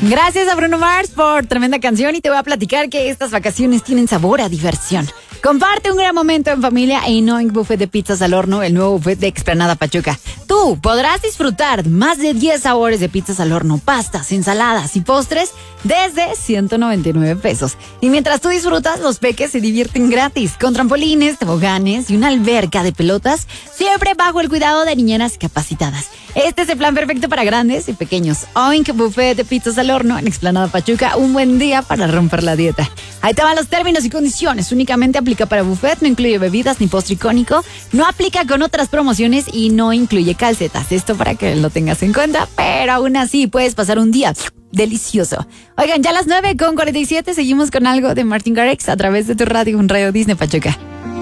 Gracias a Bruno Mars por tremenda canción y te voy a platicar que estas vacaciones tienen sabor a diversión. Comparte un gran momento en familia en Inoink Buffet de Pizzas al Horno, el nuevo buffet de Explanada Pachuca. Tú podrás disfrutar más de 10 sabores de pizzas al horno, pastas, ensaladas y postres desde 199 pesos. Y mientras tú disfrutas, los peques se divierten gratis con trampolines, toboganes y una alberca de pelotas, siempre bajo el cuidado de niñeras capacitadas. Este es el plan perfecto para grandes y pequeños. Oink Buffet de Pizzas al Horno en Explanada Pachuca, un buen día para romper la dieta. Ahí te van los términos y condiciones. Únicamente aplica para buffet, no incluye bebidas ni postre icónico, no aplica con otras promociones y no incluye calcetas. Esto para que lo tengas en cuenta, pero aún así puedes pasar un día delicioso. Oigan, ya a las 9:47 seguimos con algo de Martin Garrix a través de tu radio, un Radio Disney Pachuca.